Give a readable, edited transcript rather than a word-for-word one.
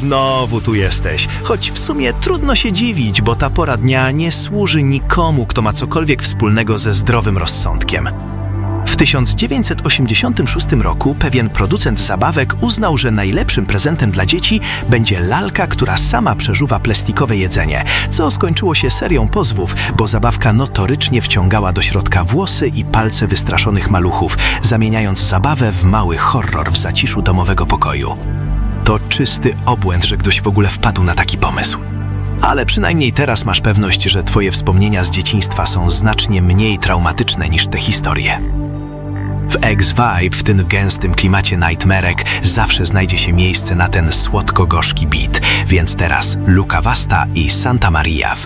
znowu tu jesteś. Choć w sumie trudno się dziwić, bo ta pora dnia nie służy nikomu, kto ma cokolwiek wspólnego ze zdrowym rozsądkiem. W 1986 roku pewien producent zabawek uznał, że najlepszym prezentem dla dzieci będzie lalka, która sama przeżuwa plastikowe jedzenie, co skończyło się serią pozwów, bo zabawka notorycznie wciągała do środka włosy i palce wystraszonych maluchów, zamieniając zabawę w mały horror w zaciszu domowego pokoju. To czysty obłęd, że ktoś w ogóle wpadł na taki pomysł. Ale przynajmniej teraz masz pewność, że twoje wspomnienia z dzieciństwa są znacznie mniej traumatyczne niż te historie. W X-Vibe, w tym gęstym klimacie nightmarek, zawsze znajdzie się miejsce na ten słodko-gorzki beat, więc teraz Luca Vasta i Santa Maria w